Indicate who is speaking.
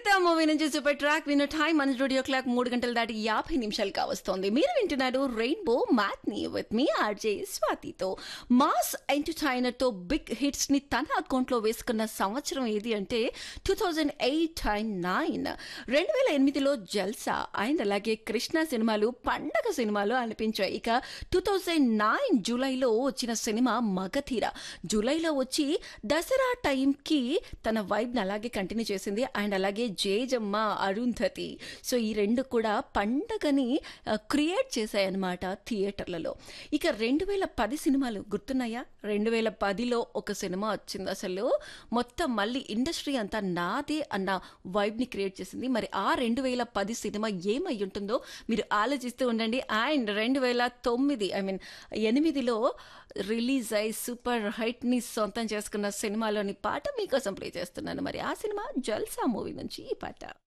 Speaker 1: గీత movie నుంచి super track విన్న time మన స్టూడియో క్లాక్ 3 గంటలు దాటి 50 నిమిషాలు కావస్తోంది. మీరు వింటున్నారు rainbow matinee with me RJ స్వాతితో. Mass entertainer తో బిగ్ హిట్స్ ని తన అకౌంట్ లో వేసుకున్న సంవత్సరం ఏది అంటే 2008 అండ్ 9. 2008లో జల్సా అండ్ అలాగే కృష్ణ సినిమాలు పండగ సినిమాలు అనిపించాయి. ఇక 2009 జూలైలో వచ్చిన సినిమా మగధీర జూలైలో వచ్చి దసరా టైంకి తన వైబ్ని అలాగే కంటిన్యూ చేసింది. అండ్ అలాగే జేజమ్మ, అరుంధతి. సో ఈ రెండు కూడా పండగని క్రియేట్ చేశాయన్నమాట థియేటర్లలో. ఇక 2010 సినిమాలు గుర్తున్నాయా? 2010లో ఒక సినిమా వచ్చింది, అసలు మొత్తం మళ్ళీ ఇండస్ట్రీ అంతా నాదే అన్న వైబ్ని క్రియేట్ చేసింది. మరి ఆ 2010 సినిమా ఏమై ఉంటుందో మీరు ఆలోచిస్తూ ఉండండి. అండ్ 2008లో రిలీజ్ అయి సూపర్ హిట్ని సొంతం చేసుకున్న సినిమాలోని పాట మీకోసం ప్లే చేస్తున్నాను. మరి ఆ సినిమా జల్సా మూవీ నుంచి ఈ పాట.